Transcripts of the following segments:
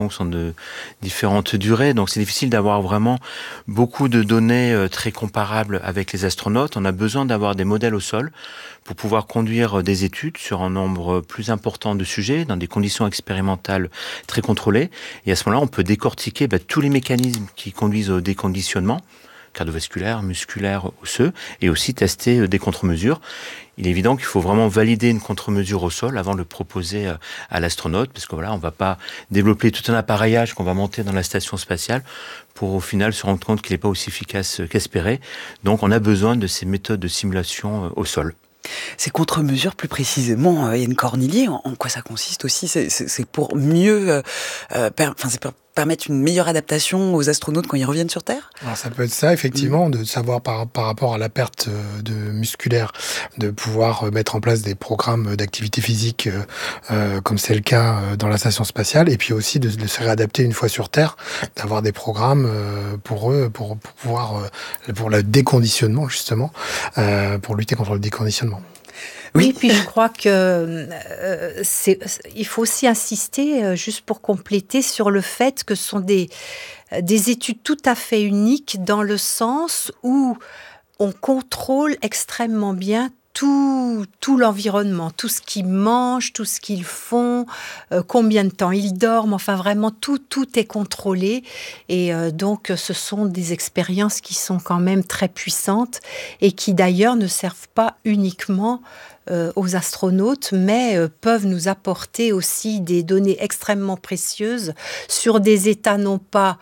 sont de différentes durées, donc c'est difficile d'avoir vraiment beaucoup de données très comparables avec les astronautes. On a besoin d'avoir des modèles au sol pour pouvoir conduire des études sur un nombre plus important de sujets dans des conditions expérimentales très contrôlées. Et à ce moment-là, on peut décortiquer tous les mécanismes qui conduisent au déconditionnement cardiovasculaire, musculaire, osseux, et aussi tester des contre-mesures. Il est évident qu'il faut vraiment valider une contre-mesure au sol avant de le proposer à l'astronaute, parce que on va pas développer tout un appareillage qu'on va monter dans la station spatiale pour au final se rendre compte qu'il n'est pas aussi efficace qu'espéré. Donc on a besoin de ces méthodes de simulation au sol. Ces contre-mesures, plus précisément, Yann Cornillier, en quoi ça consiste aussi? C'est pour mieux, c'est pour permettre une meilleure adaptation aux astronautes quand ils reviennent sur Terre? Alors ça peut être ça, effectivement, de savoir par rapport à la perte de musculaire, de pouvoir mettre en place des programmes d'activité physique, comme c'est le cas dans la station spatiale, et puis aussi de se réadapter une fois sur Terre, d'avoir des programmes pour eux, pour pouvoir, pour le déconditionnement, justement, pour lutter contre le déconditionnement. Oui, puis je crois que il faut aussi insister, juste pour compléter, sur le fait que ce sont des études tout à fait uniques dans le sens où on contrôle extrêmement bien tout l'environnement, tout ce qu'ils mangent, tout ce qu'ils font, combien de temps ils dorment, enfin vraiment tout est contrôlé et donc ce sont des expériences qui sont quand même très puissantes et qui d'ailleurs ne servent pas uniquement aux astronautes, mais peuvent nous apporter aussi des données extrêmement précieuses sur des états non pas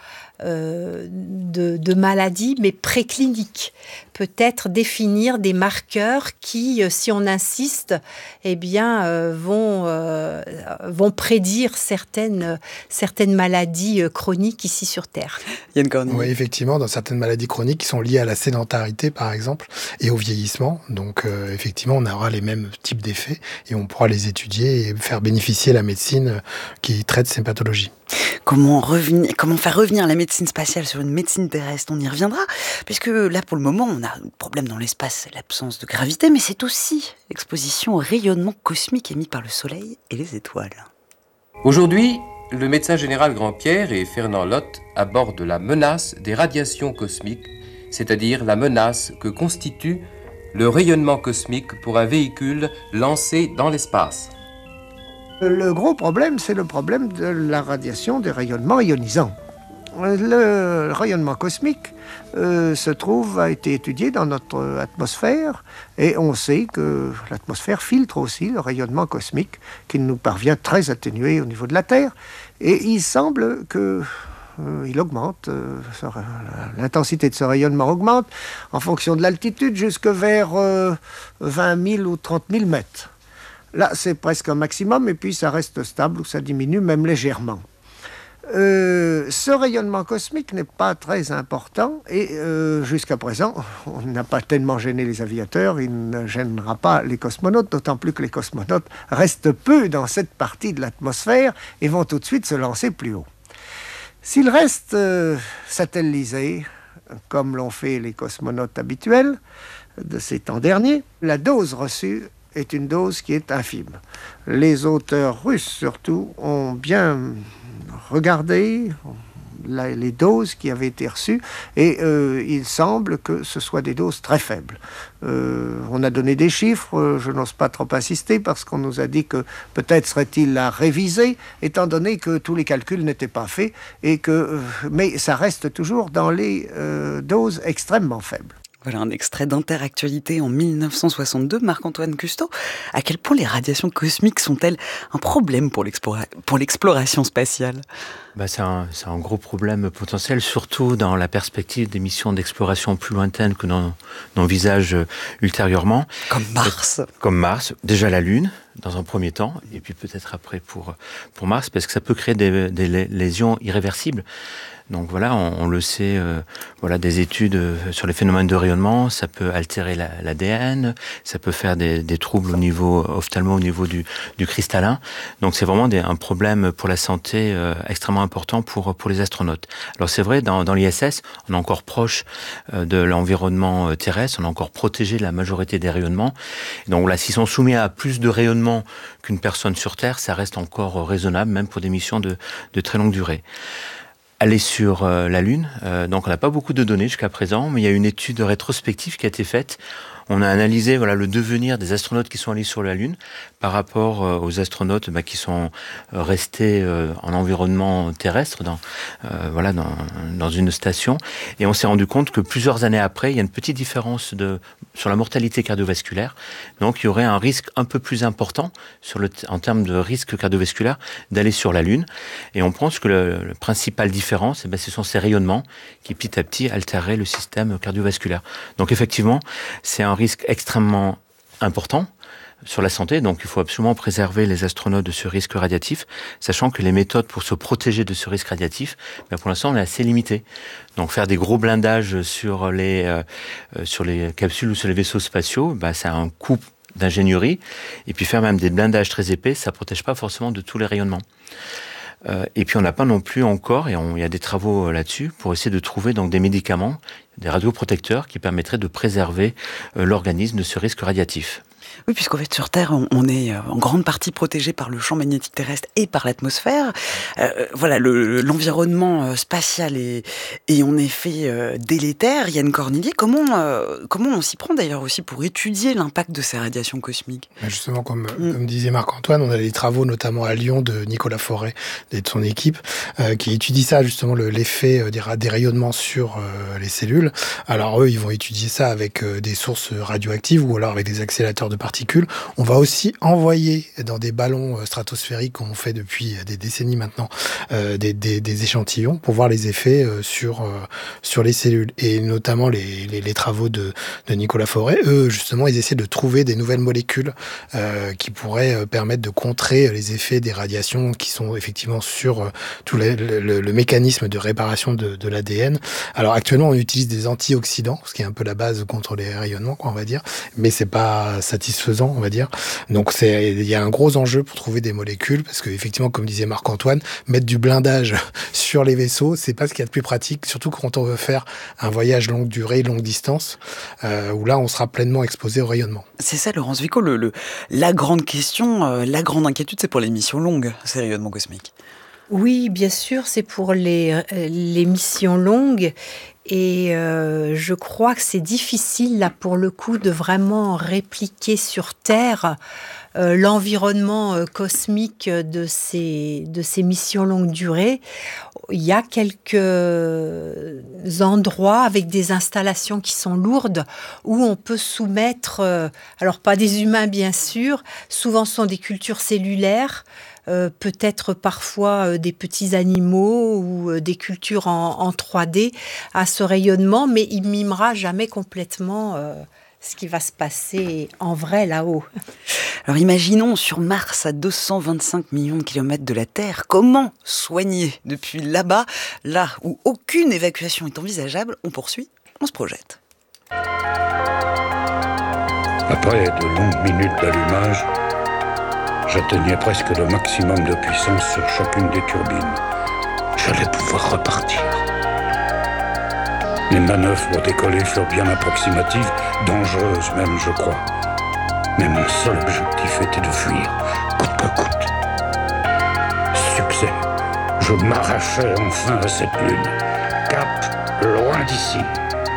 de maladie, mais précliniques. Peut-être définir des marqueurs qui, si on insiste, vont prédire certaines maladies chroniques ici sur Terre. Yann Cornillier. Oui, effectivement, dans certaines maladies chroniques qui sont liées à la sédentarité, par exemple, et au vieillissement. Donc, effectivement, on aura les mêmes types d'effets et on pourra les étudier et faire bénéficier la médecine qui traite ces pathologies. Comment faire revenir la médecine spatiale sur une médecine terrestre? On y reviendra, puisque là, pour le moment, on a un problème dans l'espace, c'est l'absence de gravité, mais c'est aussi l'exposition au rayonnement cosmique émis par le Soleil et les étoiles. Aujourd'hui, le médecin général Grand-Pierre et Fernand Lotte abordent la menace des radiations cosmiques, c'est-à-dire la menace que constitue le rayonnement cosmique pour un véhicule lancé dans l'espace. Le gros problème, c'est le problème de la radiation des rayonnements ionisants. Le rayonnement cosmique a été étudié dans notre atmosphère et on sait que l'atmosphère filtre aussi le rayonnement cosmique qui nous parvient très atténué au niveau de la Terre et il semble que il augmente, l'intensité de ce rayonnement augmente en fonction de l'altitude jusque vers 20 000 ou 30 000 mètres. Là, c'est presque un maximum, et puis ça reste stable ou ça diminue même légèrement. Ce rayonnement cosmique n'est pas très important, et jusqu'à présent, on n'a pas tellement gêné les aviateurs, il ne gênera pas les cosmonautes, d'autant plus que les cosmonautes restent peu dans cette partie de l'atmosphère et vont tout de suite se lancer plus haut. S'ils restent satellisés, comme l'ont fait les cosmonautes habituels de ces temps derniers, la dose reçue est une dose qui est infime. Les auteurs russes, surtout, ont bien regardé les doses qui avaient été reçues et il semble que ce soit des doses très faibles. On a donné des chiffres, je n'ose pas trop insister parce qu'on nous a dit que peut-être serait-il à réviser étant donné que tous les calculs n'étaient pas faits mais ça reste toujours dans les doses extrêmement faibles. Voilà un extrait d'Interactualité en 1962, Marc-Antoine Custeau. À quel point les radiations cosmiques sont-elles un problème pour l'exploration spatiale ? C'est un gros problème potentiel, surtout dans la perspective des missions d'exploration plus lointaines que l'on envisage ultérieurement. Comme Mars. Comme Mars, déjà la Lune, dans un premier temps, et puis peut-être après pour Mars, parce que ça peut créer des lésions irréversibles. Donc voilà, on le sait, des études sur les phénomènes de rayonnement, ça peut altérer l'ADN, ça peut faire des troubles au niveau du cristallin. Donc c'est vraiment un problème pour la santé extrêmement extrêmement important pour les astronautes. Alors c'est vrai, dans l'ISS, on est encore proche de l'environnement terrestre, on est encore protégé de la majorité des rayonnements. Et donc là, s'ils sont soumis à plus de rayonnements qu'une personne sur Terre, ça reste encore raisonnable, même pour des missions de très longue durée. Aller sur la Lune, donc on n'a pas beaucoup de données jusqu'à présent, mais il y a une étude rétrospective qui a été faite. On a analysé le devenir des astronautes qui sont allés sur la Lune par rapport aux astronautes qui sont restés en environnement terrestre, dans une station. Et on s'est rendu compte que plusieurs années après, il y a une petite différence sur la mortalité cardiovasculaire. Donc il y aurait un risque un peu plus important en termes de risque cardiovasculaire d'aller sur la Lune. Et on pense que la principale différence, ce sont ces rayonnements qui petit à petit altéreraient le système cardiovasculaire. Donc effectivement, c'est un risque extrêmement important sur la santé, donc il faut absolument préserver les astronautes de ce risque radiatif, sachant que les méthodes pour se protéger de ce risque radiatif, pour l'instant, on est assez limité. Donc faire des gros blindages sur les capsules ou sur les vaisseaux spatiaux, ça a un coût d'ingénierie, et puis faire même des blindages très épais, ça protège pas forcément de tous les rayonnements. Et puis on n'a pas non plus encore, et il y a des travaux là-dessus, pour essayer de trouver donc des médicaments, des radioprotecteurs qui permettraient de préserver l'organisme de ce risque radiatif. Oui, puisqu'en fait, sur Terre, on est en grande partie protégé par le champ magnétique terrestre et par l'atmosphère. L'environnement spatial est en effet délétère. Yann Cornillier, comment on s'y prend d'ailleurs aussi pour étudier l'impact de ces radiations cosmiques ? Justement, comme disait Marc-Antoine, on a des travaux notamment à Lyon de Nicolas Forêt et de son équipe qui étudient ça, justement, l'effet des rayonnements sur les cellules. Alors eux, ils vont étudier ça avec des sources radioactives ou alors avec des accélérateurs de particules. On va aussi envoyer dans des ballons stratosphériques qu'on fait depuis des décennies maintenant des échantillons pour voir les effets sur les cellules. Et notamment les travaux de Nicolas Forêt, eux, justement, ils essaient de trouver des nouvelles molécules qui pourraient permettre de contrer les effets des radiations qui sont effectivement sur tout le mécanisme de réparation de l'ADN. Alors actuellement, on utilise des antioxydants, ce qui est un peu la base contre les rayonnements, on va dire, mais c'est pas satisfaisant, on va dire. Donc il y a un gros enjeu pour trouver des molécules, parce que effectivement, comme disait Marc-Antoine, mettre du blindage sur les vaisseaux, c'est pas ce qu'il y a de plus pratique, surtout quand on veut faire un voyage longue durée, longue distance, où là, on sera pleinement exposé au rayonnement. C'est ça, Laurence Vico, la grande question, la grande inquiétude, c'est pour les missions longues, ces rayonnements cosmiques. Oui, bien sûr, c'est pour les missions longues. Et je crois que c'est difficile, là, pour le coup, de vraiment répliquer sur Terre l'environnement cosmique de ces missions longue durée. Il y a quelques endroits avec des installations qui sont lourdes où on peut soumettre, alors pas des humains bien sûr, souvent ce sont des cultures cellulaires, peut-être parfois des petits animaux ou des cultures en 3D à ce rayonnement, mais il mimera jamais complètement ce qui va se passer en vrai là-haut. Alors imaginons sur Mars, à 225 millions de kilomètres de la Terre, comment soigner depuis là-bas, là où aucune évacuation est envisageable? On poursuit, on se projette. Après de longues minutes d'allumage, j'atteignais presque le maximum de puissance sur chacune des turbines. J'allais pouvoir repartir. Les manœuvres pour décoller furent bien approximatives, dangereuses même, je crois. Mais mon seul objectif était de fuir, coûte que coûte. Succès. Je m'arrachais enfin à cette lune. Cap, loin d'ici.